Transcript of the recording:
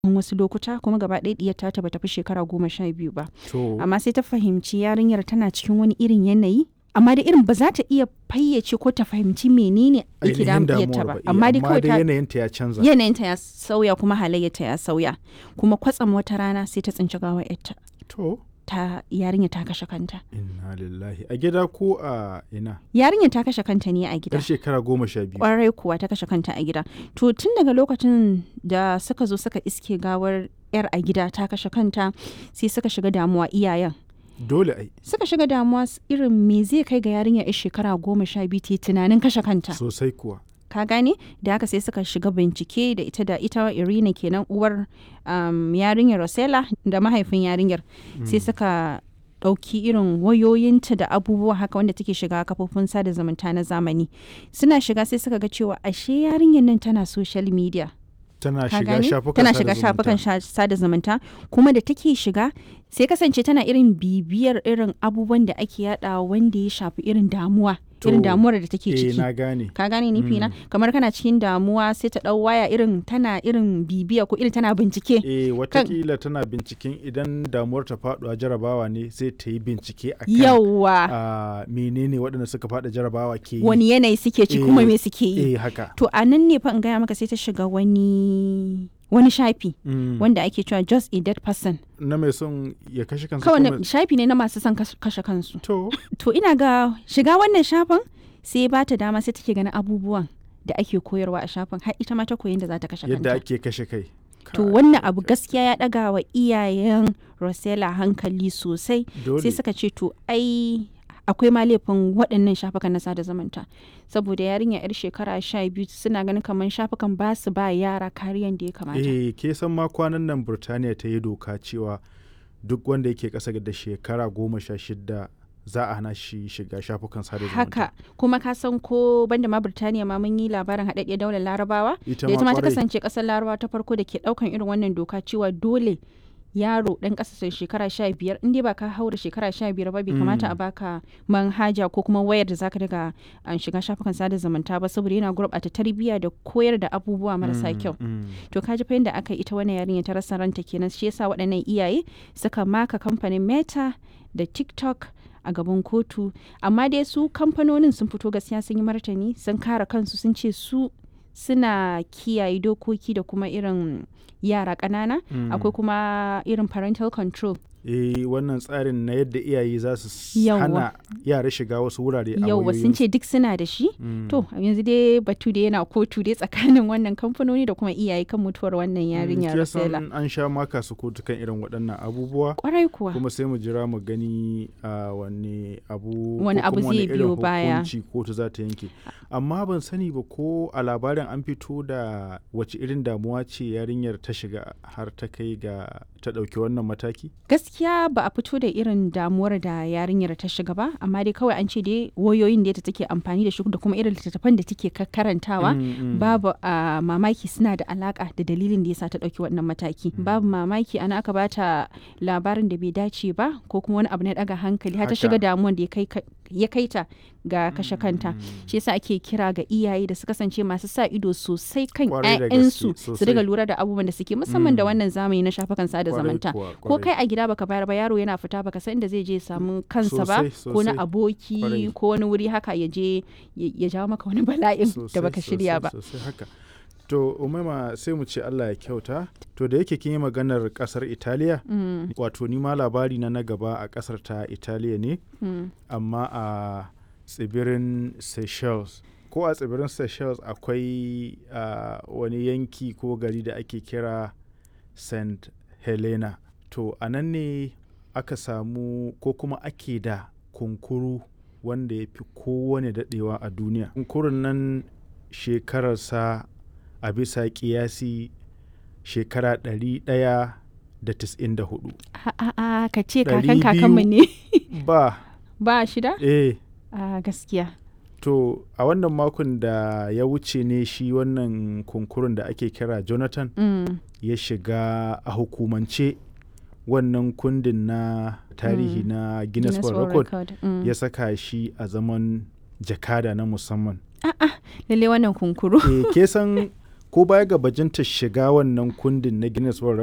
wasu lokuta kuma gaba ɗaya diyar ta bata fi shekara 12 ba. To, Amma sai ta fahimci yarinyar tana cikin wani irin yanayi, amma da irin ba za ta iya fayyace ko ta fahimci menene yake ainihin diyarta damuwar ba. ba. Amma dai kawai ta yanayinta ya canza. yanayinta ya sauya kuma halayyarta ya sauya. Kuma kwatsam wata rana sai ta tsinci gawar yarta. To, Yarinya ta kashe kanta. inna lillahi. A gida ko a ina? Yarinya ta kashe kanta ne a gida. Yar shekara 12. Kwarai kuwa ta kashe kanta a gida. To tun daga lokacin da suka zo suka iske gawar yar a gida ta kashe kanta, sai suka shiga damuwa iyayen. Dole ai. Suka shiga damuwa irin me zai kai ga yarinya yar shekara 12 ta yi tunanin kashe kanta. Sosai kuwa. Ka gane? Da haka sai suka shiga bincike da ita Irina kenan uwar yarinyar Rosella da mahaifin yarinyar. Sai suka ɗauki irin wayoyinta da abubuwa haka wanda take shiga kafofin sada zumunta na zamani. Suna shiga sai suka ga cewa ashe yarinyar nan tana social media. Tana Ka shiga gane? shafukan Tana sada shiga zumunta. shafukan sada zumunta, kuma da take shiga sai kasance tana irin bibiyar irin abubuwan da ake yadawa wanda ya shafi irin damuwa. To, Irin damuwar da take ciki. na gane. Ka gane nufi na? Kamar kana cikin damuwa sai ta ɗau waya irin tana irin bibiya ko irin tana bincike. Watakila tana binciken idan damuwar ta faɗuwa jarabawa ne sai ta yi bincike a kan Yawwa. menene waɗanda suka faɗa jarabawa ke yi. Wani yanayi suke ci kuma me suke yi. Haka. To a nan ne fa in gaya maka sai ta shiga wani shafi wanda ake cewa just a dead person. Na mai son ya kashe kansa Kawai kuma- shafi ne na masu son kashe kansu. To, To ina ga shiga wannan shafin sai ba ta dama sai take ganin abubuwan da ake koyarwa a shafin har ita ma ta koyi da za ta kashe yadda kanta. ake kashe kai. To wannan abu gaskiya ya ɗaga wa iyayen Rosella hankali sosai. Dole. Sai suka ce to ai akwai ma laifin waɗannan shafukan na sada zumunta, saboda yarinya yar shekara 12 suna ganin kamar shafukan ba su ba yara kariyan da ya kamata. Ke san ma kwanan nan Burtaniya ta yi doka cewa duk wanda yake ƙasa da shekara 16 za a hana shi shiga shafukan sada zumunta. Haka kuma ka san ko banda ma Birtaniya ma mun yi labarin haɗaɗɗiyar daular Larabawa Ita da ita ma ta kwarai. kasance ƙasar Larabawa ta farko da ke ɗaukan irin wannan doka cewa dole yaro ɗan ƙasa shekara 15 in dai ba ka haura shekara 15 ba bai kamata a baka manhaja ko kuma wayar da zaka daga shiga shafukan sada zumunta ba, saboda yana gurɓata tarbiyya da koyar da abubuwa marasa kyau. To ka ji fa yadda aka yi ita wannan yarinya ta rasa ranta kenan, shi yasa waɗannan iyaye suka maka kamfanin Meta da TikTok a gaban kotu. Amma dai su kamfanonin sun fito gaskiya sun yi martani, sun kare kansu, sun ce su suna kiyaye dokoki da kuma irin yara ƙanana. Akwai kuma irin parental control. Wannan tsarin na yadda iyaye za su Yawwa. hana yara shiga wasu wurare a Yauwa sun ce duk suna da shi. To yanzu dai batu da yana kotu dai tsakanin wannan kamfanoni da kuma iyaye kan mutuwar wannan yarinya Rosella. an sha maka su kotu kan irin waɗannan abubuwa. Kwarai kuwa. Kuma sai mu jira mu gani wani abu Wani ko abu kuma wani zai irin biyo baya. hukunci kotu za ta yanke. Amma ban sani ba ko a labarin an fito da wace irin damuwa ce yarinyar ta shiga har ta kai ga ta ɗauki wannan mataki? Gaskiya ba a fito da irin damuwar da yarinyar ta shiga ba, amma dai kawai an ce dai wayoyin da take amfani da shi da kuma irin littattafan da take karantawa babu mamaki suna da alaka da dalilin da yasa ta ɗauki wannan mataki. Babu mamaki ana aka bata labarin da bai dace ba ko kuma wani abu na ɗaga hankali har ta shiga damuwan da ya kai ta ga kashe kanta. Shi yasa ake kira ga iyaye da su kasance masu sa ido sosai kan Kwarai da 'ya'yansu gaske, su riga lura da abubuwan da suke musamman da wannan zamani na shafukan sada Kwarai zumunta. kuwa, Ko kwarai. kai a gida baka bayar ba, yaro yana fita baka san inda zai je ya samu kansa ba, Sosai, ko na sosai. aboki Kwarai. ko wani wuri haka ya je ya jawo maka wani bala'in da Sosai, baka shirya ba. sosai haka. To Umaima sai mu ce Allah ya kyauta. To da yake kin yi maganar kasar Italiya, wato ni ma labari na gaba a kasar ta Italiya ne, amma a tsibirin Seychelles. Ko a tsibirin Seychelles akwai wani yanki ko gari da ake kira St. Helena. To a nan ne aka samu ko kuma ake da kunkuru wanda ya fi kowane daɗewa a duniya. Kunkurun nan shekararsa a bisa ƙiyasi shekara 194. A'a ka ce kakan 200 kakanmu ne. Ba, Ba shida? A gaskiya. to a wannan makon da ya wuce ne shi wannan kunkurun da ake kira Jonathan ya shiga a hukumance wannan kundin na tarihi na Guinness World Record ya saka shi a zaman jakada na musamman. Lalle wannan kunkuru. Ke san ko baya ga bajinta shiga wannan kundin na Guinness World